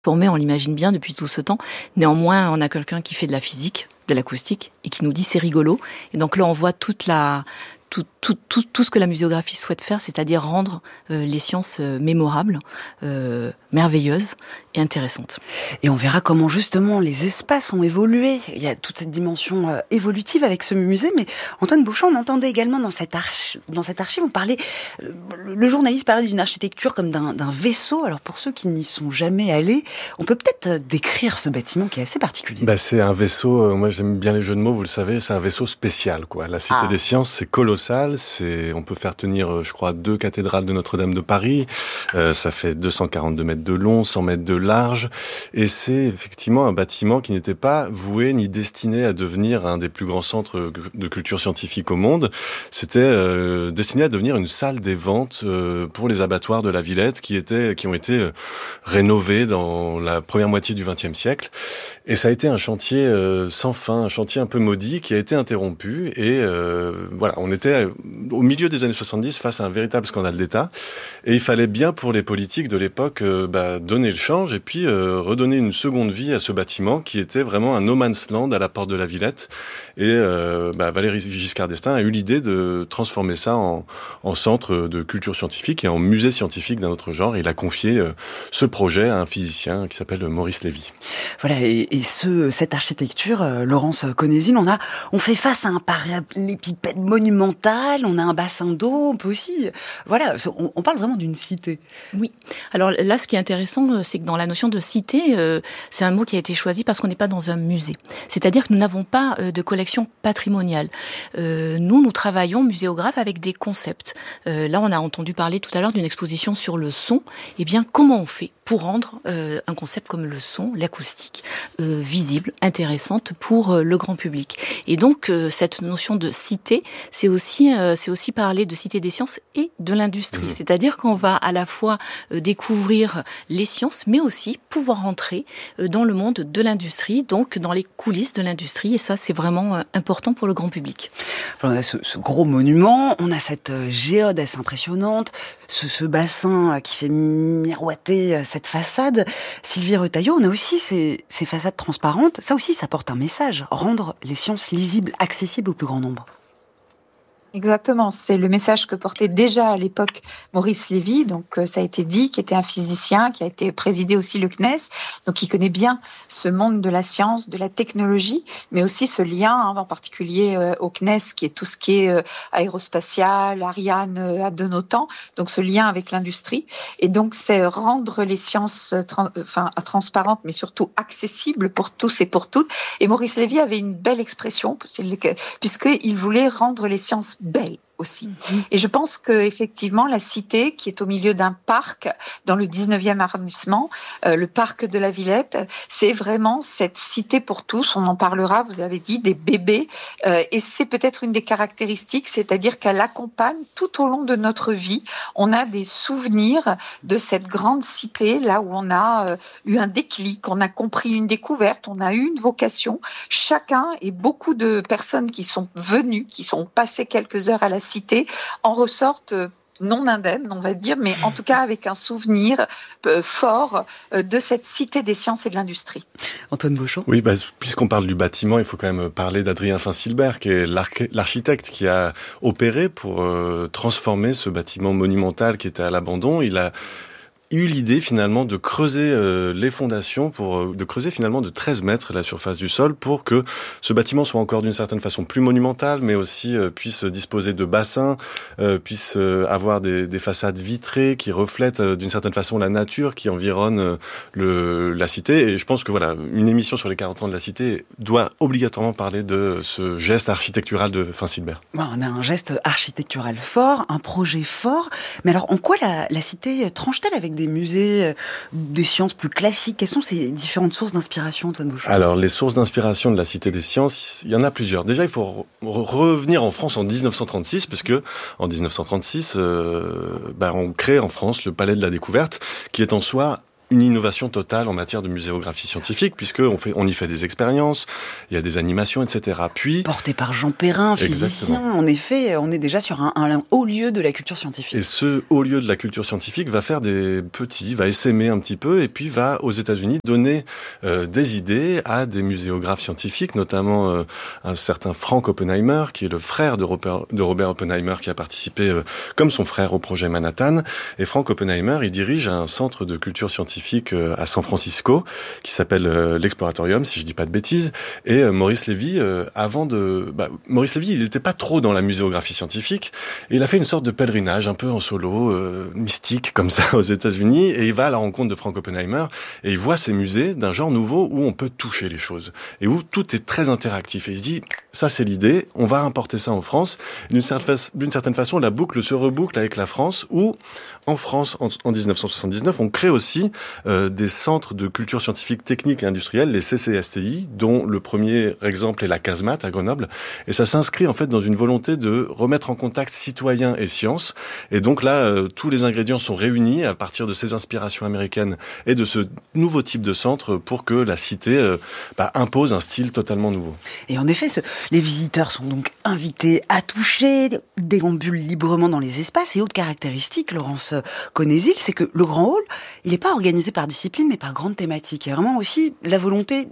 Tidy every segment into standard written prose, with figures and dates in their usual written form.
formé, on l'imagine bien depuis tout ce temps. Néanmoins, on a quelqu'un qui fait de la physique, de l'acoustique, et qui nous dit c'est rigolo. Et donc là, on voit tout ce que la muséographie souhaite faire, c'est-à-dire rendre les sciences mémorables, merveilleuses et intéressantes. Et on verra comment justement les espaces ont évolué. Il y a toute cette dimension évolutive avec ce musée. Mais Antoine Beauchamp, on entendait également dans cette archive, on parlait, le journaliste parlait d'une architecture comme d'un vaisseau. Alors pour ceux qui n'y sont jamais allés, on peut peut-être décrire ce bâtiment qui est assez particulier. C'est un vaisseau, moi j'aime bien les jeux de mots, vous le savez, c'est un vaisseau spécial, quoi. La Cité des Sciences, c'est colossal, on peut faire tenir, je crois, 2 cathédrales de Notre-Dame de Paris, ça fait 242 mètres de long, 100 mètres de large, et c'est effectivement un bâtiment qui n'était pas voué ni destiné à devenir un des plus grands centres de culture scientifique au monde. C'était destiné à devenir une salle des ventes pour les abattoirs de la Villette qui ont été rénovés dans la première moitié du XXe siècle. Et ça a été un chantier sans fin, un chantier un peu maudit qui a été interrompu. Et voilà, on était au milieu des années 70 face à un véritable scandale d'État. Et il fallait bien pour les politiques de l'époque donner le change et puis redonner une seconde vie à ce bâtiment qui était vraiment un no man's land à la porte de la Villette. Et Valéry Giscard d'Estaing a eu l'idée de transformer ça en centre de culture scientifique et en musée scientifique d'un autre genre. Et il a confié ce projet à un physicien qui s'appelle Maurice Lévy. Voilà, et cette architecture, Laurence Conésine, on fait face à un parallélépipède monumental, on a un bassin d'eau, on peut aussi, voilà, on parle vraiment d'une cité. Oui. Alors là, ce qui est intéressant, c'est que dans la notion de cité, c'est un mot qui a été choisi parce qu'on n'est pas dans un musée. C'est-à-dire que nous n'avons pas de collection patrimoniale. Nous travaillons muséographes avec des concepts. Là, on a entendu parler tout à l'heure d'une exposition sur le son. Eh bien, comment on fait pour rendre un concept comme le son, l'acoustique, visible, intéressante pour le grand public. Et donc, cette notion de cité, c'est aussi parler de cité des sciences et de l'industrie. C'est-à-dire qu'on va à la fois découvrir les sciences, mais aussi pouvoir entrer dans le monde de l'industrie, donc dans les coulisses de l'industrie. Et ça, c'est vraiment important pour le grand public. Alors, on a ce gros monument, on a cette géode assez impressionnante, ce bassin qui fait miroiter cette façade. Sylvie Retailleau, on a aussi ces façades transparentes. Ça aussi, ça porte un message. Rendre les sciences lisibles, accessibles au plus grand nombre. Exactement, c'est le message que portait déjà à l'époque Maurice Lévy, donc ça a été dit, qui était un physicien, qui a été présidé aussi le CNES, donc qui connaît bien ce monde de la science, de la technologie, mais aussi ce lien, en particulier au CNES, qui est tout ce qui est aérospatial, Ariane de nos temps, donc ce lien avec l'industrie, et donc c'est rendre les sciences transparentes, mais surtout accessibles pour tous et pour toutes. Et Maurice Lévy avait une belle expression, puisqu'il voulait rendre les sciences belle aussi. Et je pense qu'effectivement, la cité, qui est au milieu d'un parc dans le 19e arrondissement, le parc de la Villette, c'est vraiment cette cité pour tous. On en parlera, vous avez dit, des bébés. Et c'est peut-être une des caractéristiques, c'est-à-dire qu'elle accompagne tout au long de notre vie. On a des souvenirs de cette grande cité, là où on a eu un déclic, on a compris une découverte, on a eu une vocation. Chacun et beaucoup de personnes qui sont venues, qui sont passées quelques heures à la cité, en ressortent non indemnes, on va dire, mais en tout cas avec un souvenir fort de cette cité des sciences et de l'industrie. Antoine Beauchamp. Oui, puisqu'on parle du bâtiment, il faut quand même parler d'Adrien Fin-Silbert, qui est l'architecte qui a opéré pour transformer ce bâtiment monumental qui était à l'abandon. Il a eu l'idée finalement de creuser les fondations, de creuser finalement de 13 mètres la surface du sol pour que ce bâtiment soit encore d'une certaine façon plus monumental, mais aussi puisse disposer de bassins, puisse avoir des façades vitrées qui reflètent d'une certaine façon la nature qui environne la cité. Et je pense que voilà, une émission sur les 40 ans de la cité doit obligatoirement parler de ce geste architectural de Fin-Silbert. On a un geste architectural fort, un projet fort, mais alors en quoi la cité tranche-t-elle avec des musées des sciences plus classiques? Quelles sont ces différentes sources d'inspiration, Antoine Beauchamp? Alors, les sources d'inspiration de la Cité des Sciences, il y en a plusieurs. Déjà, il faut revenir en France en 1936, parce que en 1936, on crée en France le Palais de la Découverte, qui est en soi une innovation totale en matière de muséographie scientifique, on y fait des expériences, il y a des animations, etc. Puis porté par Jean Perrin, physicien. Exactement. En effet, on est déjà sur un haut lieu de la culture scientifique. Et ce haut lieu de la culture scientifique va essaimer un petit peu, et puis va aux États-Unis donner des idées à des muséographes scientifiques, notamment un certain Frank Oppenheimer, qui est le frère de Robert Oppenheimer, qui a participé comme son frère au projet Manhattan. Et Frank Oppenheimer, il dirige un centre de culture scientifique à San Francisco, qui s'appelle l'Exploratorium, si je dis pas de bêtises. Et Maurice Lévy, Maurice Lévy, il n'était pas trop dans la muséographie scientifique, et il a fait une sorte de pèlerinage un peu en solo, mystique comme ça aux États-Unis, et il va à la rencontre de Frank Oppenheimer, et il voit ces musées d'un genre nouveau où on peut toucher les choses, et où tout est très interactif. Et il se dit, ça c'est l'idée, on va importer ça en France. D'une certaine façon, la boucle se reboucle avec la France, où en France, en 1979, on crée aussi des centres de culture scientifique, technique et industrielle, les CCSTI, dont le premier exemple est la Casemate à Grenoble. Et ça s'inscrit en fait dans une volonté de remettre en contact citoyens et sciences. Et donc là, tous les ingrédients sont réunis à partir de ces inspirations américaines et de ce nouveau type de centre pour que la cité impose un style totalement nouveau. Et en effet, les visiteurs sont donc invités à toucher, déambulent librement dans les espaces. Et autre caractéristique, Laurence Conézil, c'est que le Grand Hall, il n'est pas organisé par discipline, mais par grande thématique. Il y a vraiment aussi la volonté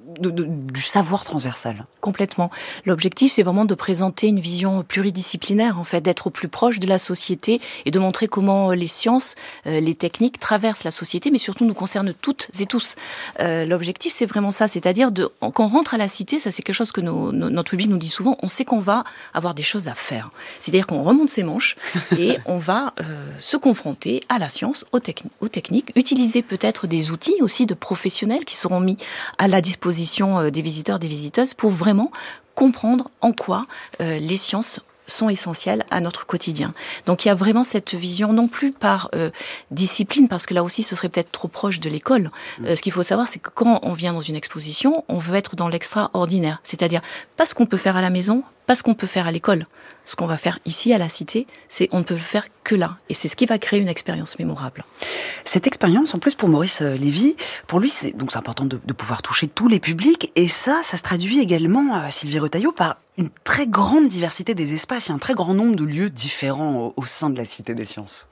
du savoir transversal. Complètement. L'objectif, c'est vraiment de présenter une vision pluridisciplinaire, en fait, d'être au plus proche de la société et de montrer comment les sciences, les techniques traversent la société, mais surtout nous concernent toutes et tous. L'objectif, c'est vraiment ça, c'est-à-dire quand on rentre à la cité, ça c'est quelque chose que notre public nous dit souvent, on sait qu'on va avoir des choses à faire. C'est-à-dire qu'on remonte ses manches et on va se confronter à la science, aux techniques, utiliser peut-être des outils aussi de professionnels qui seront mis à la disposition des visiteurs, des visiteuses, pour vraiment comprendre en quoi les sciences sont essentielles à notre quotidien. Donc il y a vraiment cette vision, non plus par discipline, parce que là aussi ce serait peut-être trop proche de l'école. Ce qu'il faut savoir, c'est que quand on vient dans une exposition, on veut être dans l'extraordinaire. C'est-à-dire pas ce qu'on peut faire à la maison, pas ce qu'on peut faire à l'école. Ce qu'on va faire ici à la Cité, c'est on ne peut le faire que là. Et c'est ce qui va créer une expérience mémorable. Cette expérience, en plus pour Maurice Lévy, pour lui, c'est important de pouvoir toucher tous les publics. Et ça se traduit également, Sylvie Retailleau, par une très grande diversité des espaces. Il y a un très grand nombre de lieux différents au sein de la Cité des Sciences.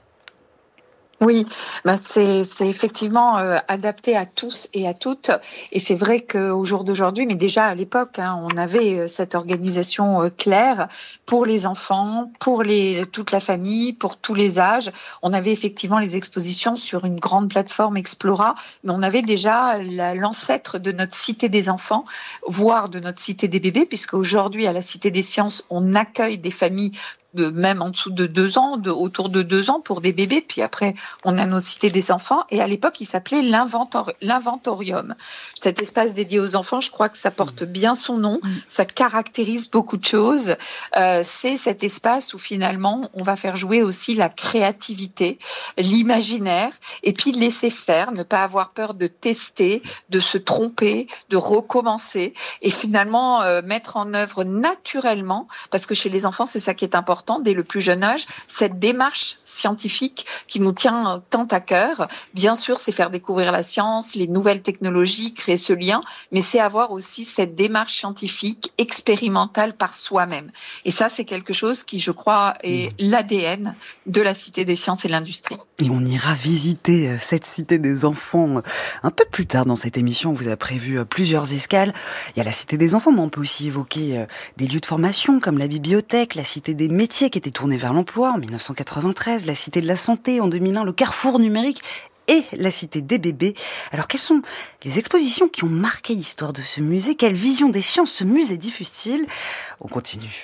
Oui, c'est effectivement adapté à tous et à toutes. Et c'est vrai qu'au jour d'aujourd'hui, mais déjà à l'époque, on avait cette organisation claire pour les enfants, pour toute la famille, pour tous les âges. On avait effectivement les expositions sur une grande plateforme Explora, mais on avait déjà l'ancêtre de notre Cité des enfants, voire de notre Cité des bébés, puisque aujourd'hui à la Cité des Sciences, on accueille des familles même en dessous de 2 ans, autour de 2 ans pour des bébés. Puis après, on a notre Cité des enfants. Et à l'époque, il s'appelait l'Inventorium. Cet espace dédié aux enfants, je crois que ça porte bien son nom. Ça caractérise beaucoup de choses. C'est cet espace où finalement, on va faire jouer aussi la créativité, l'imaginaire, et puis laisser faire, ne pas avoir peur de tester, de se tromper, de recommencer, et finalement mettre en œuvre naturellement, parce que chez les enfants, c'est ça qui est important, dès le plus jeune âge, cette démarche scientifique qui nous tient tant à cœur. Bien sûr, c'est faire découvrir la science, les nouvelles technologies, créer ce lien, mais c'est avoir aussi cette démarche scientifique expérimentale par soi-même. Et ça, c'est quelque chose qui, je crois, est l'ADN de la Cité des Sciences et de l'Industrie. Et on ira visiter cette Cité des enfants un peu plus tard dans cette émission. On vous a prévu plusieurs escales. Il y a la Cité des enfants, mais on peut aussi évoquer des lieux de formation comme la bibliothèque, la Cité des métiers qui était tournée vers l'emploi en 1993, la Cité de la santé en 2001, le Carrefour numérique et la Cité des bébés. Alors quelles sont les expositions qui ont marqué l'histoire de ce musée? Quelle vision des sciences ce musée diffuse-t-il? On continue.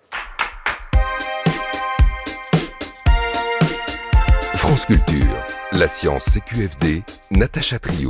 France Culture, la science CQFD, Natacha Trio.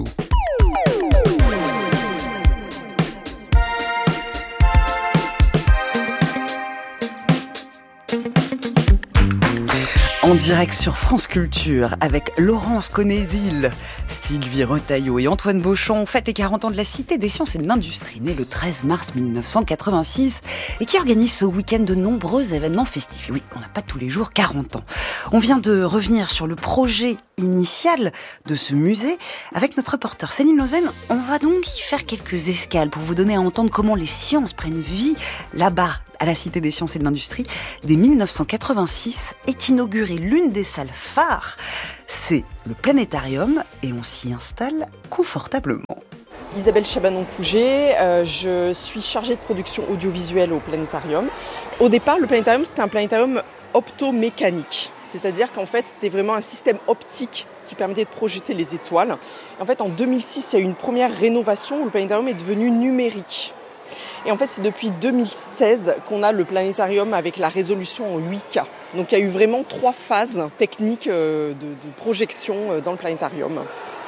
En direct sur France Culture avec Laurence Conézil, Sylvie Retailleau et Antoine Beauchamp. On fête les 40 ans de la Cité des Sciences et de l'Industrie, née le 13 mars 1986 et qui organise ce week-end de nombreux événements festifs. Et oui, on n'a pas tous les jours 40 ans. On vient de revenir sur le projet initial de ce musée avec notre reporter Céline Lausanne. On va donc y faire quelques escales pour vous donner à entendre comment les sciences prennent vie là-bas, à la Cité des Sciences et de l'Industrie. Dès 1986 est inaugurée l'une des salles phares. C'est le planétarium et on s'y installe confortablement. Isabelle Chabanon-Pouget, je suis chargée de production audiovisuelle au planétarium. Au départ, le planétarium, c'était un planétarium optomécanique. C'est-à-dire qu'en fait, c'était vraiment un système optique qui permettait de projeter les étoiles. Et en fait, en 2006, il y a eu une première rénovation où le planétarium est devenu numérique. Et en fait, c'est depuis 2016 qu'on a le planétarium avec la résolution en 8K. Donc, il y a eu vraiment 3 phases techniques de projection dans le planétarium.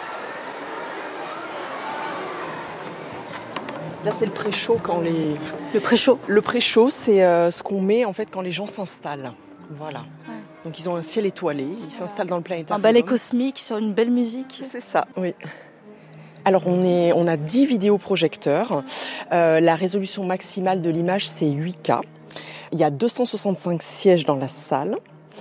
Là, c'est le pré-show quand les... Le pré-show. Le pré-show, c'est ce qu'on met en fait quand les gens s'installent. Voilà. Ouais. Donc, ils ont un ciel étoilé, ils s'installent dans le planétarium. Un ballet cosmique sur une belle musique. C'est ça, oui. Alors on a 10 vidéoprojecteurs. La résolution maximale de l'image, c'est 8K. Il y a 265 sièges dans la salle.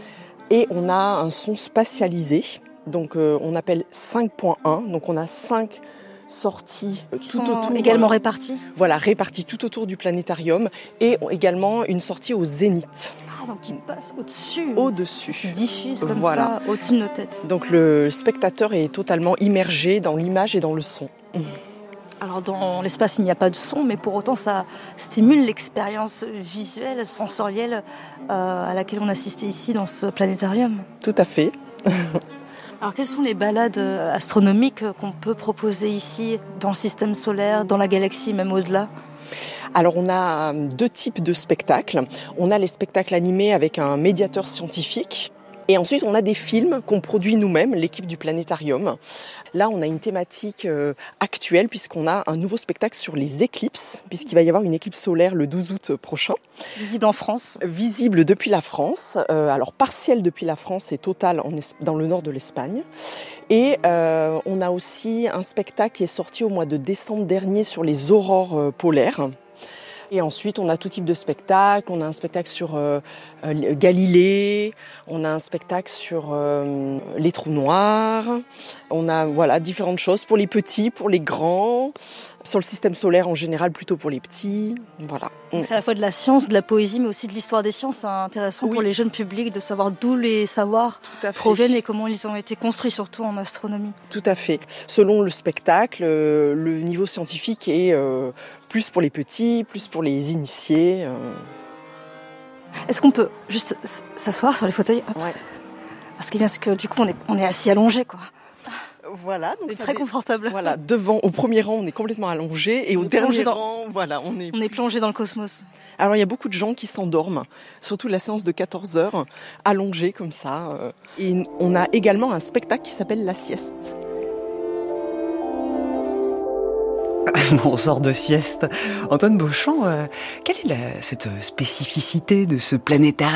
Et on a un son spatialisé. Donc on appelle 5.1. Donc on a 5 sorties tout autour. Également réparties. Voilà, réparties tout autour du planétarium. Et également une sortie au zénith. Donc qui passe au-dessus. Au-dessus. Qui diffuse comme ça, au-dessus de nos têtes. Donc le spectateur est totalement immergé dans l'image et dans le son. Alors dans l'espace, il n'y a pas de son, mais pour autant, ça stimule l'expérience visuelle, sensorielle à laquelle on assistait ici dans ce planétarium. Tout à fait. Alors quelles sont les balades astronomiques qu'on peut proposer ici, dans le système solaire, dans la galaxie, même au-delà ? Alors on a 2 types de spectacles. On a les spectacles animés avec un médiateur scientifique. Et ensuite, on a des films qu'on produit nous-mêmes, l'équipe du planétarium. Là, on a une thématique actuelle puisqu'on a un nouveau spectacle sur les éclipses, puisqu'il va y avoir une éclipse solaire le 12 août prochain. Visible en France. Visible depuis la France. Alors, partielle depuis la France et totale dans le nord de l'Espagne. Et on a aussi un spectacle qui est sorti au mois de décembre dernier sur les aurores polaires. Et ensuite, on a tout type de spectacle. On a un spectacle sur Galilée. On a un spectacle sur les trous noirs. On a différentes choses pour les petits, pour les grands. Sur le système solaire en général, plutôt pour les petits. Voilà. C'est à la fois de la science, de la poésie, mais aussi de l'histoire des sciences. C'est intéressant pour les jeunes publics de savoir d'où les savoirs proviennent et comment ils ont été construits, surtout en astronomie. Tout à fait. Selon le spectacle, le niveau scientifique est plus pour les petits, plus pour les initiés. Est-ce qu'on peut juste s'asseoir sur les fauteuils ? Ouais. Parce que du coup, on est assis allongé, quoi. Voilà, donc c'est très confortable. Voilà, devant, au premier rang, on est complètement allongé et au dernier rang, voilà, on est plongé dans le cosmos. Alors, il y a beaucoup de gens qui s'endorment, surtout la séance de 14 heures, allongés comme ça. Et on a également un spectacle qui s'appelle La Sieste. On sort de sieste. Antoine Beauchamp, quelle est cette spécificité de ce planétarium ?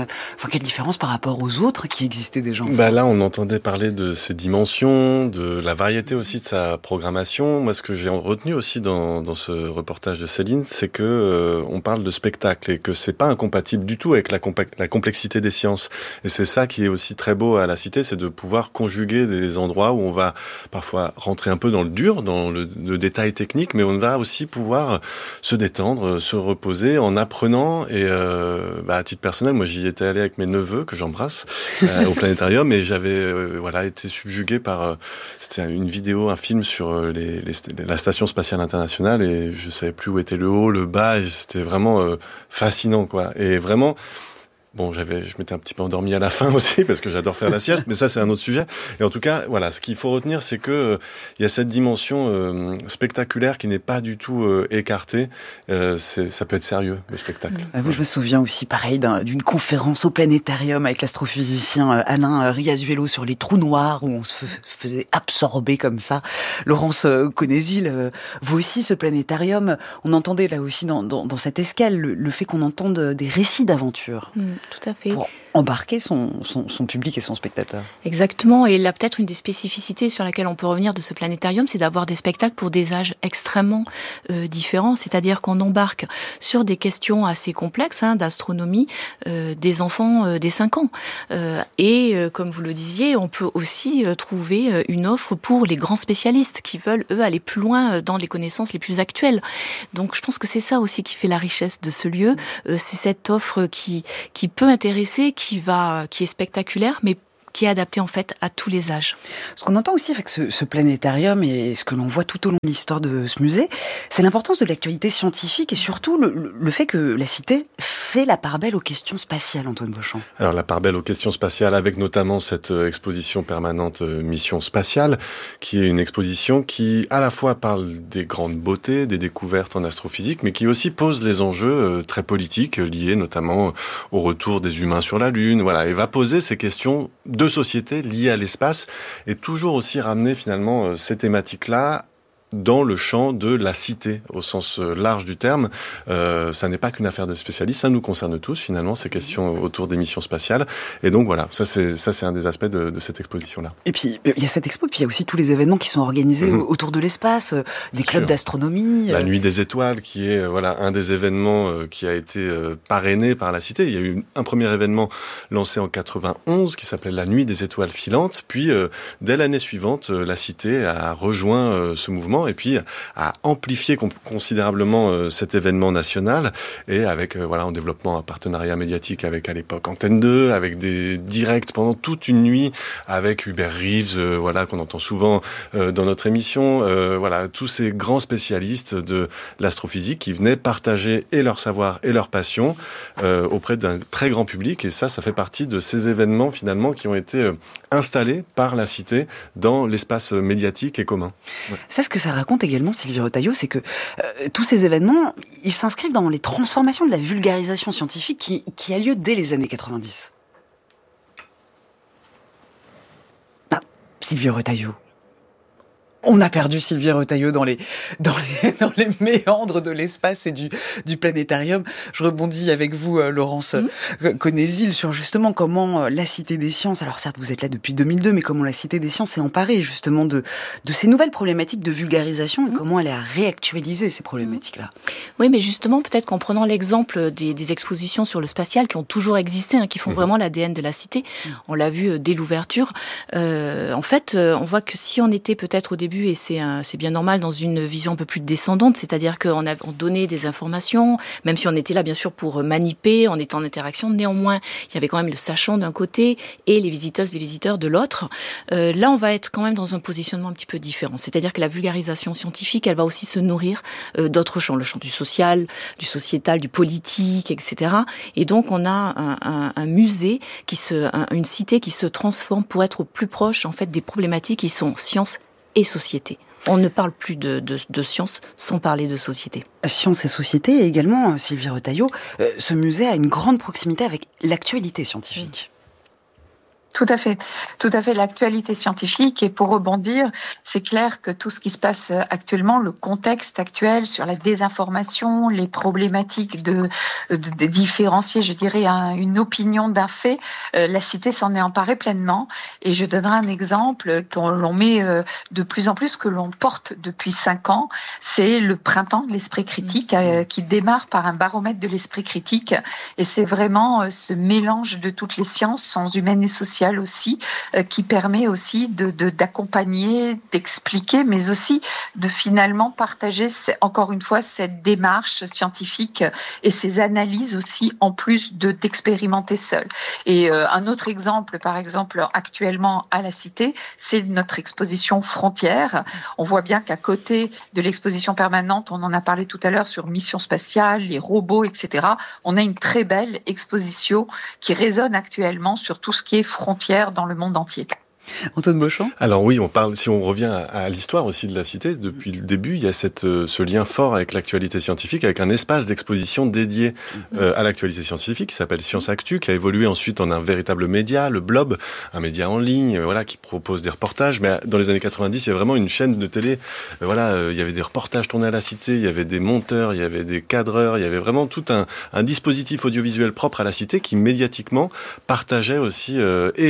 Enfin, quelle différence par rapport aux autres qui existaient déjà en France ? Là, on entendait parler de ses dimensions, de la variété aussi de sa programmation. Moi, ce que j'ai retenu aussi dans ce reportage de Céline, c'est que on parle de spectacle et que c'est pas incompatible du tout avec la complexité des sciences. Et c'est ça qui est aussi très beau à la Cité, c'est de pouvoir conjuguer des endroits où on va parfois rentrer un peu dans le dur, dans le détail technique, mais on va aussi pouvoir se détendre, se reposer en apprenant. Et à titre personnel, moi j'y étais allé avec mes neveux que j'embrasse au planétarium et j'avais été subjugué par c'était une vidéo, un film sur la station spatiale internationale et je savais plus où était le haut, le bas et c'était vraiment fascinant quoi. Et vraiment bon, je m'étais un petit peu endormi à la fin aussi parce que j'adore faire la sieste, mais ça c'est un autre sujet. Et en tout cas, voilà, ce qu'il faut retenir, c'est que il y a cette dimension spectaculaire qui n'est pas du tout écartée. Ça peut être sérieux le spectacle. Moi, je me souviens aussi, pareil, d'une conférence au planétarium avec l'astrophysicien Alain Riazuelo sur les trous noirs où on se faisait absorber comme ça. Laurence Conézil, vous aussi, ce planétarium, on entendait là aussi dans cette escale le fait qu'on entende des récits d'aventure. Tout à fait. embarquer son public et son spectateur. Exactement, et là peut-être une des spécificités sur laquelle on peut revenir de ce planétarium, c'est d'avoir des spectacles pour des âges extrêmement différents, c'est-à-dire qu'on embarque sur des questions assez complexes d'astronomie des enfants des 5 ans. Comme vous le disiez, on peut aussi trouver une offre pour les grands spécialistes qui veulent, eux, aller plus loin dans les connaissances les plus actuelles. Donc je pense que c'est ça aussi qui fait la richesse de ce lieu, c'est cette offre qui peut intéresser, qui est spectaculaire, mais qui est adapté en fait à tous les âges. Ce qu'on entend aussi avec ce planétarium et ce que l'on voit tout au long de l'histoire de ce musée, c'est l'importance de l'actualité scientifique et surtout le fait que la Cité fait la part belle aux questions spatiales, Antoine Beauchamp. Alors la part belle aux questions spatiales avec notamment cette exposition permanente Mission Spatiale, qui est une exposition qui à la fois parle des grandes beautés, des découvertes en astrophysique, mais qui aussi pose les enjeux très politiques liés notamment au retour des humains sur la Lune, et va poser ces questions de société liées à l'espace et toujours aussi ramener finalement ces thématiques-là dans le champ de la cité, au sens large du terme. Ça n'est pas qu'une affaire de spécialistes, ça nous concerne tous finalement, ces questions autour des missions spatiales. Et donc voilà, ça c'est un des aspects de cette exposition-là. Et puis il y a cette expo, puis il y a aussi tous les événements qui sont organisés autour de l'espace, des clubs d'astronomie. La Nuit des Étoiles, qui est un des événements qui a été parrainé par la Cité. Il y a eu un premier événement lancé en 91 qui s'appelait la Nuit des Étoiles filantes. Puis dès l'année suivante, la Cité a rejoint ce mouvement et puis à amplifier considérablement cet événement national et avec en développement un partenariat médiatique avec à l'époque Antenne 2, avec des directs pendant toute une nuit avec Hubert Reeves, qu'on entend souvent dans notre émission, tous ces grands spécialistes de l'astrophysique qui venaient partager et leur savoir et leur passion auprès d'un très grand public, et ça fait partie de ces événements finalement qui ont été installés par la Cité dans l'espace médiatique et commun. C'est ce que ça raconte également Sylvie Retailleau, c'est que tous ces événements, ils s'inscrivent dans les transformations de la vulgarisation scientifique qui a lieu dès les années 90. Sylvie Retailleau. On a perdu Sylvie Retailleau dans les méandres de l'espace et du planétarium. Je rebondis avec vous, Laurence Conézil, sur justement comment la Cité des Sciences, alors certes vous êtes là depuis 2002, mais comment la Cité des Sciences s'est emparée justement de ces nouvelles problématiques de vulgarisation et comment elle a réactualisé ces problématiques-là. Oui, mais justement, peut-être qu'en prenant l'exemple des expositions sur le spatial qui ont toujours existé, qui font vraiment l'ADN de la Cité, on l'a vu dès l'ouverture, en fait, on voit que si on était peut-être au début, et c'est bien normal, dans une vision un peu plus descendante, c'est-à-dire qu'on donnait des informations, même si on était là bien sûr pour maniper, on était en interaction, néanmoins il y avait quand même le sachant d'un côté et les visiteuses, les visiteurs de l'autre. Là on va être quand même dans un positionnement un petit peu différent, c'est-à-dire que la vulgarisation scientifique, elle va aussi se nourrir d'autres champs, le champ du social, du sociétal, du politique, etc. Et donc on a un musée, une cité qui se transforme pour être au plus proche en fait des problématiques qui sont sciences et société. On ne parle plus de science sans parler de société. Science et société, et également, Sylvie Retailleau, ce musée a une grande proximité avec l'actualité scientifique. Tout à fait, l'actualité scientifique. Et pour rebondir, c'est clair que tout ce qui se passe actuellement, le contexte actuel sur la désinformation, les problématiques de différencier, je dirais, une opinion d'un fait, la Cité s'en est emparée pleinement. Et je donnerai un exemple qu'on met de plus en plus, que l'on porte depuis 5 ans, c'est le printemps de l'esprit critique qui démarre par un baromètre de l'esprit critique. Et c'est vraiment ce mélange de toutes les sciences, sciences humaines et sociales, aussi, qui permet aussi d'accompagner, d'expliquer, mais aussi de finalement partager, encore une fois, cette démarche scientifique et ces analyses aussi, en plus d'expérimenter seul. Et un autre exemple, par exemple, actuellement à la Cité, c'est notre exposition Frontières. On voit bien qu'à côté de l'exposition permanente, on en a parlé tout à l'heure sur Mission Spatiale, les robots, etc., on a une très belle exposition qui résonne actuellement sur tout ce qui est frontières dans le monde entier. Antoine Beauchamp? Alors oui, si on revient à l'histoire aussi de la Cité, depuis le début, il y a ce lien fort avec l'actualité scientifique, avec un espace d'exposition dédié à l'actualité scientifique qui s'appelle Science Actu, qui a évolué ensuite en un véritable média, le Blob, un média en ligne, qui propose des reportages. Mais dans les années 90, il y a vraiment une chaîne de télé. Il y avait des reportages tournés à la Cité, il y avait des monteurs, il y avait des cadreurs, il y avait vraiment tout un dispositif audiovisuel propre à la Cité qui médiatiquement partageait aussi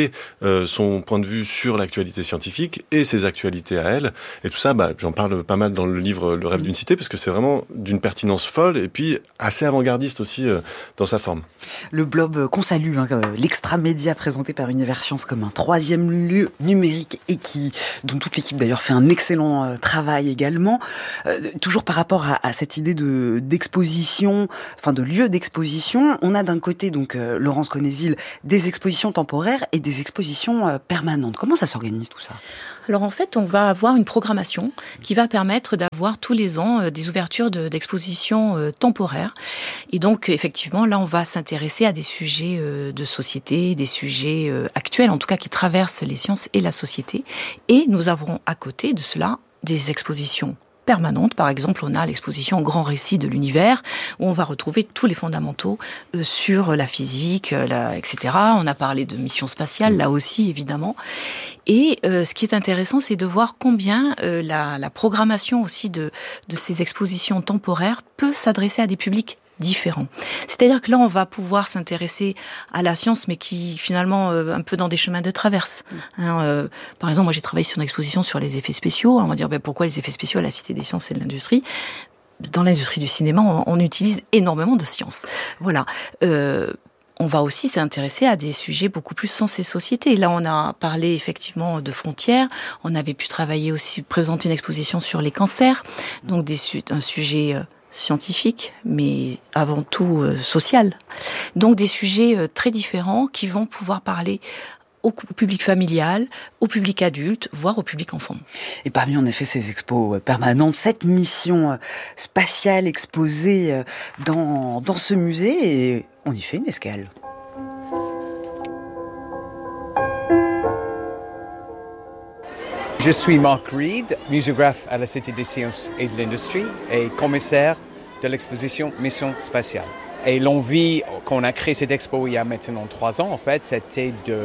son point de vue sur l'actualité scientifique et ses actualités à elle. Et tout ça, j'en parle pas mal dans le livre Le rêve d'une cité, parce que c'est vraiment d'une pertinence folle et puis assez avant-gardiste aussi dans sa forme. Le Blob qu'on salue, l'extra-média présenté par Univers Science comme un troisième lieu numérique et dont toute l'équipe d'ailleurs fait un excellent travail également. Toujours par rapport à cette idée d'exposition, de lieu d'exposition, on a d'un côté donc Laurence Conézil des expositions temporaires et des expositions permanentes. Comment ça s'organise tout ça? Alors en fait, on va avoir une programmation qui va permettre d'avoir tous les ans des ouvertures d'expositions temporaires. Et donc effectivement, là on va s'intéresser à des sujets de société, des sujets actuels, en tout cas qui traversent les sciences et la société. Et nous avons à côté de cela des expositions permanente. Par exemple, on a l'exposition Grand Récit de l'univers, où on va retrouver tous les fondamentaux sur la physique, etc. On a parlé de mission spatiale, là aussi, évidemment. Et ce qui est intéressant, c'est de voir combien la programmation aussi de ces expositions temporaires peut s'adresser à des publics différents. C'est-à-dire que là, on va pouvoir s'intéresser à la science, mais qui finalement un peu dans des chemins de traverse. Par exemple, moi j'ai travaillé sur une exposition sur les effets spéciaux. On va dire pourquoi les effets spéciaux à la Cité des Sciences et de l'Industrie. Dans l'industrie du cinéma, on utilise énormément de science. Voilà. On va aussi s'intéresser à des sujets beaucoup plus sens et société. Là, on a parlé effectivement de frontières. On avait pu travailler aussi, présenter une exposition sur les cancers. Donc un sujet scientifique, mais avant tout social. Donc des sujets très différents qui vont pouvoir parler au public familial, au public adulte, voire au public enfant. Et parmi en effet ces expos permanentes, cette mission spatiale exposée dans ce musée, et on y fait une escale. Je suis Mark Reed, muséographe à la Cité des Sciences et de l'Industrie et commissaire de l'exposition Mission Spatiale. Et l'envie qu'on a créé cette expo il y a maintenant 3 ans, en fait, c'était de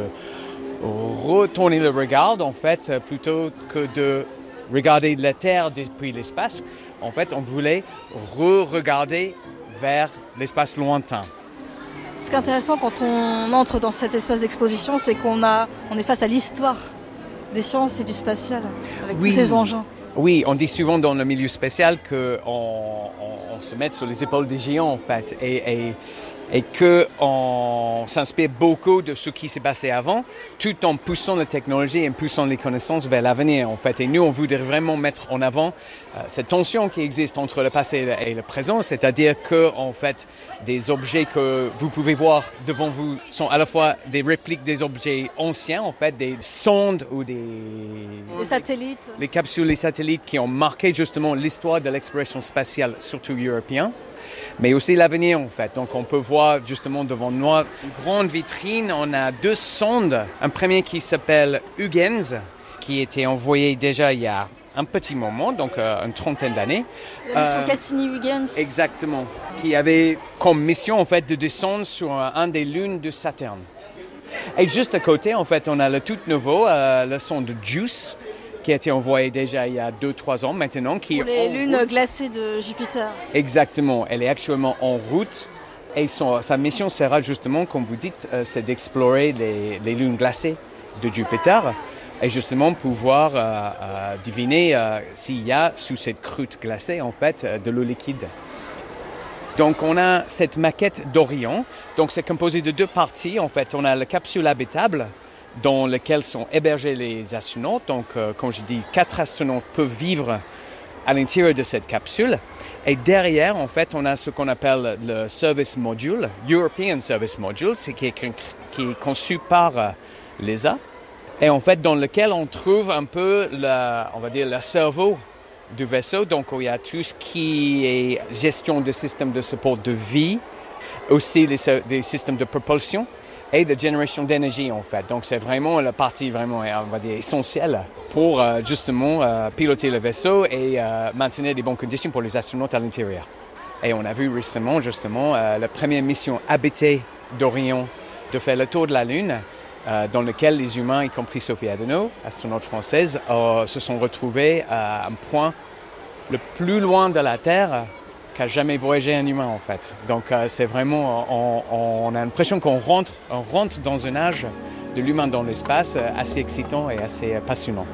retourner le regard, en fait, plutôt que de regarder la Terre depuis l'espace. En fait, on voulait re-regarder vers l'espace lointain. Ce qui est intéressant quand on entre dans cet espace d'exposition, c'est qu'on est face à l'histoire des sciences et du spatial, avec tous ces engins. Oui, on dit souvent dans le milieu spatial qu'on se met sur les épaules des géants, en fait, et qu'on s'inspire beaucoup de ce qui s'est passé avant, tout en poussant la technologie et en poussant les connaissances vers l'avenir, en fait. Et nous, on voudrait vraiment mettre en avant cette tension qui existe entre le passé et le présent, c'est-à-dire que, en fait, des objets que vous pouvez voir devant vous sont à la fois des répliques des objets anciens, en fait, des sondes ou des satellites. Les capsules, les satellites qui ont marqué justement l'histoire de l'exploration spatiale, surtout européenne. Mais aussi l'avenir, en fait. Donc, on peut voir justement devant nous une grande vitrine. On a 2 sondes. Un premier qui s'appelle Huygens, qui a été envoyé déjà il y a un petit moment, donc une 30aine d'années. La mission Cassini-Huygens. Exactement. Qui avait comme mission, en fait, de descendre sur un des lunes de Saturne. Et juste à côté, en fait, on a le tout nouveau, la sonde JUICE, qui a été envoyée déjà il y a 2-3 ans maintenant. Qui pour les lunes glacées de Jupiter. Exactement. Elle est actuellement en route. Et sa mission sera justement, comme vous dites, c'est d'explorer les lunes glacées de Jupiter. Et justement pouvoir deviner s'il y a sous cette croûte glacée, en fait, de l'eau liquide. Donc on a cette maquette d'Orion. Donc c'est composé de 2 parties. En fait, on a la capsule habitable, dans lequel sont hébergés les astronautes. Donc, quand je dis 4 astronautes peuvent vivre à l'intérieur de cette capsule. Et derrière, en fait, on a ce qu'on appelle le Service Module, European Service Module, qui est conçu par l'ESA. Et en fait, dans lequel on trouve un peu, le cerveau du vaisseau. Donc, il y a tout ce qui est gestion de systèmes de support de vie, aussi des systèmes de propulsion, et de génération d'énergie en fait. Donc c'est vraiment la partie vraiment, on va dire, essentielle pour justement piloter le vaisseau et maintenir des bonnes conditions pour les astronautes à l'intérieur. Et on a vu récemment justement la première mission habitée d'Orion de faire le tour de la Lune, dans lequel les humains, y compris Sophie Adenau, astronaute française, se sont retrouvés à un point le plus loin de la Terre qu'a jamais voyagé un humain en fait. Donc c'est vraiment, on a l'impression qu'on rentre dans un âge de l'humain dans l'espace assez excitant et assez passionnant.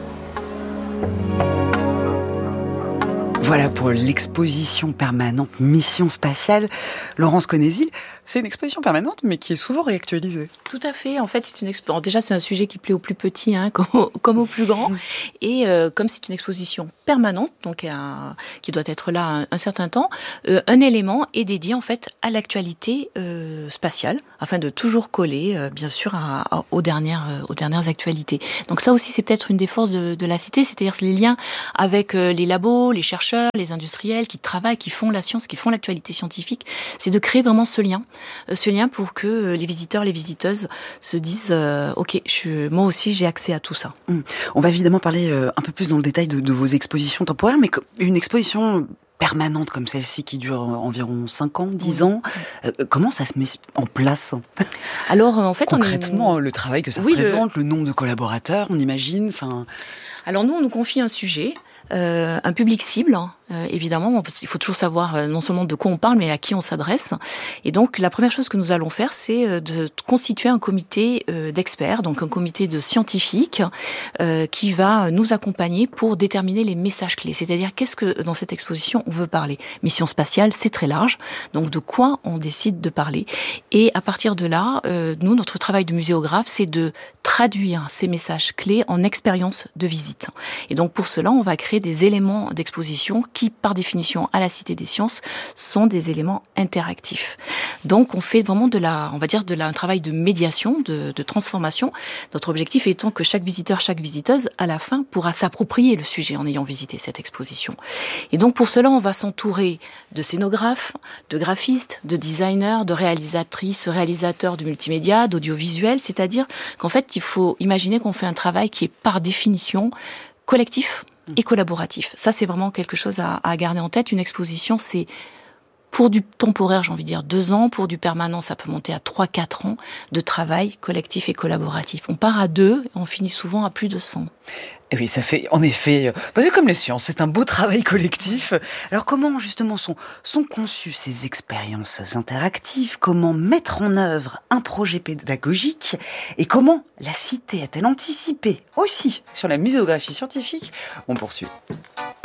Voilà pour l'exposition permanente Mission Spatiale. Laurence Conésil, c'est une exposition permanente, mais qui est souvent réactualisée. Tout à fait. En fait, déjà, c'est un sujet qui plaît aux plus petits, comme aux plus grands. Et comme c'est une exposition permanente, donc qui doit être là un certain temps, un élément est dédié en fait à l'actualité spatiale, afin de toujours coller, bien sûr, aux dernières actualités. Donc ça aussi, c'est peut-être une des forces de la Cité, c'est-à-dire les liens avec les labos, les chercheurs, les industriels qui travaillent, qui font la science, qui font l'actualité scientifique. C'est de créer vraiment ce lien pour que les visiteurs, les visiteuses se disent ok, moi aussi j'ai accès à tout ça. On va évidemment parler un peu plus dans le détail de vos expositions temporaires, mais une exposition permanente comme celle-ci qui dure environ 5 ans, 10 ans, comment ça se met en place? Alors en fait, concrètement, le travail que ça représente, le nombre de collaborateurs, on imagine. Alors nous, on nous confie un sujet, un public cible. Évidemment, il faut toujours savoir non seulement de quoi on parle, mais à qui on s'adresse. Et donc, la première chose que nous allons faire, c'est de constituer un comité d'experts, donc un comité de scientifiques qui va nous accompagner pour déterminer les messages clés. C'est-à-dire, qu'est-ce que dans cette exposition on veut parler? Mission spatiale, c'est très large. Donc, de quoi on décide de parler? Et à partir de là, nous, notre travail de muséographe, c'est de traduire ces messages clés en expérience de visite. Et donc, pour cela, on va créer des éléments d'exposition qui, par définition, à la Cité des Sciences, sont des éléments interactifs. Donc, on fait vraiment un travail de médiation, de transformation. Notre objectif étant que chaque visiteur, chaque visiteuse, à la fin, pourra s'approprier le sujet en ayant visité cette exposition. Et donc, pour cela, on va s'entourer de scénographes, de graphistes, de designers, de réalisatrices, réalisateurs de multimédia, d'audiovisuel. C'est-à-dire qu'en fait, il faut imaginer qu'on fait un travail qui est, par définition, collectif et collaboratif. Ça, c'est vraiment quelque chose à garder en tête. Une exposition, c'est pour du temporaire, j'ai envie de dire 2 ans. Pour du permanent, ça peut monter à 3-4 ans de travail collectif et collaboratif. On part à 2 et on finit souvent à plus de 100. Et oui, ça fait, en effet, parce que comme les sciences, c'est un beau travail collectif. Alors comment, justement, sont conçues ces expériences interactives? Comment mettre en œuvre un projet pédagogique? Et comment la Cité a-t-elle anticipé aussi sur la muséographie scientifique? On poursuit.